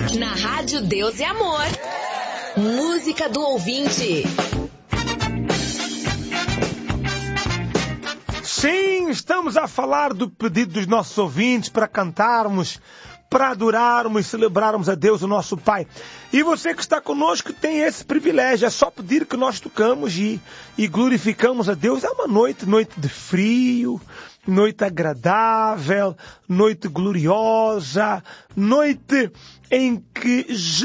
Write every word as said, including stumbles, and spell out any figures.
Na Rádio Deus e Amor. Música do ouvinte. Sim, estamos a falar do pedido dos nossos ouvintes para cantarmos, para adorarmos, celebrarmos a Deus, o nosso Pai. E você que está conosco tem esse privilégio, é só pedir que nós tocamos e, e glorificamos a Deus. É uma noite, noite de frio, noite agradável, noite gloriosa, noite em que